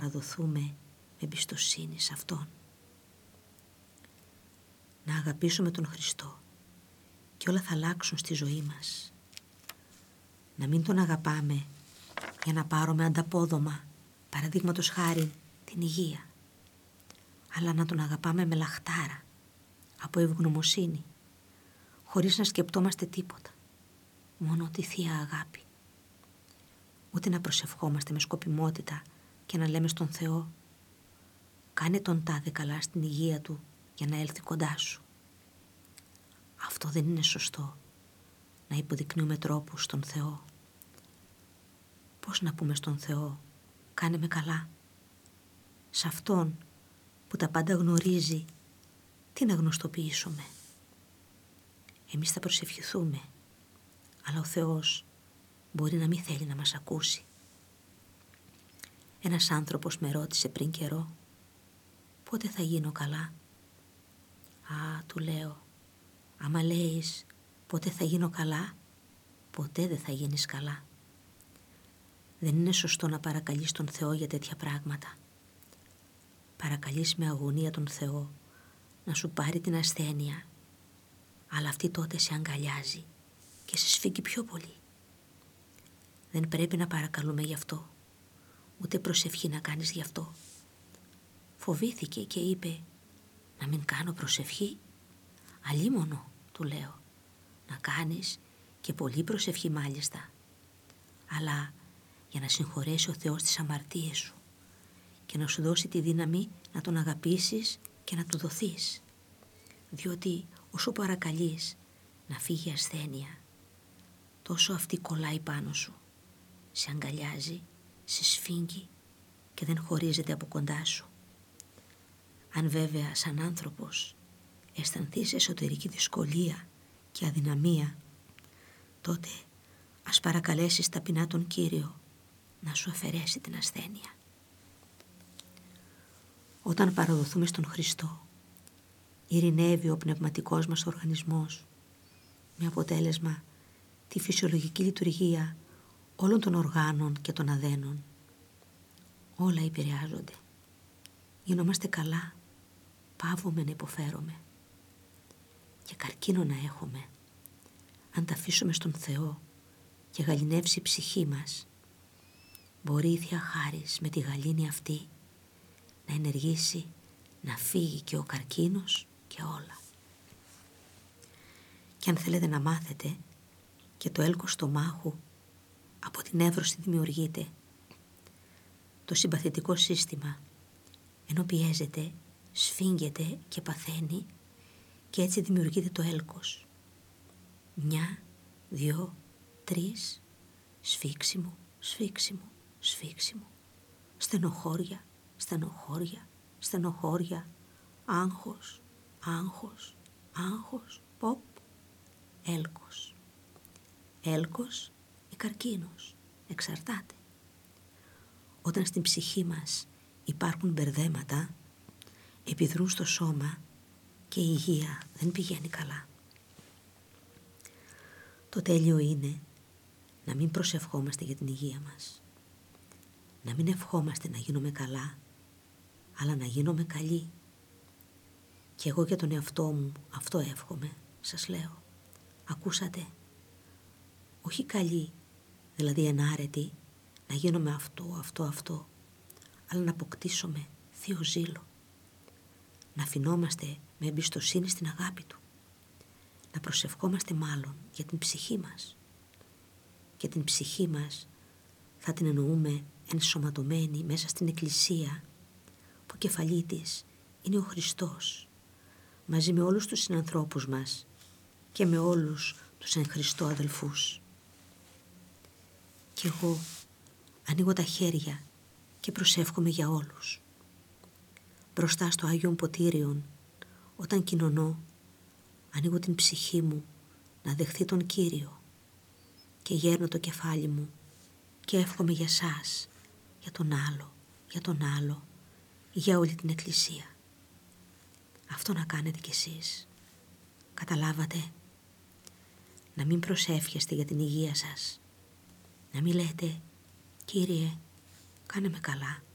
παραδοθούμε με εμπιστοσύνη σε Αυτόν. Να αγαπήσουμε τον Χριστό και όλα θα αλλάξουν στη ζωή μας. Να μην τον αγαπάμε για να πάρουμε ανταπόδομα, παραδείγματος χάρη την υγεία, αλλά να τον αγαπάμε με λαχτάρα, από ευγνωμοσύνη, χωρίς να σκεπτόμαστε τίποτα, μόνο τη Θεία Αγάπη. Ούτε να προσευχόμαστε με σκοπιμότητα και να λέμε στον Θεό «Κάνε τον τάδε καλά στην υγεία του για να έλθει κοντά σου». Αυτό δεν είναι σωστό, να υποδεικνύουμε τρόπους στον Θεό. Πώς να πούμε στον Θεό «Κάνε με καλά»? Σε Αυτόν που τα πάντα γνωρίζει, τι να γνωστοποιήσουμε? Εμείς θα προσευχηθούμε, αλλά ο Θεός μπορεί να μην θέλει να μας ακούσει. Ένας άνθρωπος με ρώτησε πριν καιρό «Πότε θα γίνω καλά?» Του λέω «Άμα λέεις πότε θα γίνω καλά, ποτέ δεν θα γίνεις καλά». Δεν είναι σωστό να παρακαλείς τον Θεό για τέτοια πράγματα. Παρακαλείς με αγωνία τον Θεό να σου πάρει την ασθένεια, αλλά αυτή τότε σε αγκαλιάζει και σε σφίγγει πιο πολύ. Δεν πρέπει να παρακαλούμε γι' αυτό, ούτε προσευχή να κάνεις γι' αυτό. Φοβήθηκε και είπε «Να μην κάνω προσευχή?» «Αλίμονο», του λέω, «να κάνεις και πολύ προσευχή μάλιστα, αλλά για να συγχωρέσει ο Θεός τις αμαρτίες σου και να σου δώσει τη δύναμη να τον αγαπήσεις και να του δοθείς. Διότι όσο παρακαλείς να φύγει η ασθένεια, τόσο αυτή κολλάει πάνω σου, σε αγκαλιάζει, σε σφίγγει και δεν χωρίζεται από κοντά σου. Αν βέβαια σαν άνθρωπος αισθανθείς εσωτερική δυσκολία και αδυναμία, τότε ας παρακαλέσεις ταπεινά τον Κύριο να σου αφαιρέσει την ασθένεια. Όταν παραδοθούμε στον Χριστό, ειρηνεύει ο πνευματικός μας οργανισμός, με αποτέλεσμα τη φυσιολογική λειτουργία όλων των οργάνων και των αδένων. Όλα επηρεάζονται. Γινόμαστε καλά, παύουμε να υποφέρουμε. Και καρκίνο να έχουμε, αν τα αφήσουμε στον Θεό και γαληνεύσει η ψυχή μας, μπορεί η Θεία Χάρις με τη γαλήνη αυτή να ενεργήσει να φύγει και ο καρκίνος και όλα. Και αν θέλετε να μάθετε, και το έλκος στομάχου από την εύρωση δημιουργείται. Το συμπαθητικό σύστημα, ενώ πιέζεται, σφίγγεται και παθαίνει, και έτσι δημιουργείται το έλκος. 1, 2, 3, σφίξιμο, σφίξιμο, σφίξιμο. Στενοχώρια, στενοχώρια, στενοχώρια, άγχος, άγχος, άγχος, ποπ, έλκος. Έλκος ή καρκίνος, εξαρτάται. Όταν στην ψυχή μας υπάρχουν μπερδέματα, επιδρούν στο σώμα και η υγεία δεν πηγαίνει καλά. Το τέλειο είναι να μην προσευχόμαστε για την υγεία μας. Να μην ευχόμαστε να γίνουμε καλά, αλλά να γίνουμε καλοί. Και εγώ για τον εαυτό μου αυτό εύχομαι, σας λέω. Ακούσατε? Όχι καλοί, δηλαδή ενάρετοι, να γίνουμε αυτό, αλλά να αποκτήσουμε θείο ζήλο. Να αφινόμαστε με εμπιστοσύνη στην αγάπη του. Να προσευχόμαστε μάλλον για την ψυχή μας. Και την ψυχή μας θα την εννοούμε ενσωματωμένη μέσα στην Εκκλησία, που κεφαλή της είναι ο Χριστός, μαζί με όλους τους συνανθρώπους μας και με όλους τους εν Χριστώ αδελφούς. Κι εγώ ανοίγω τα χέρια και προσεύχομαι για όλους. Μπροστά στο Άγιον Ποτήριον, όταν κοινωνώ, ανοίγω την ψυχή μου να δεχθεί τον Κύριο και γέρνω το κεφάλι μου και εύχομαι για σας, για τον άλλο, για τον άλλο, για όλη την Εκκλησία. Αυτό να κάνετε κι εσείς. Καταλάβατε? Να μην προσεύχεστε για την υγεία σας. Να μην λέτε «Κύριε, κάνε με καλά».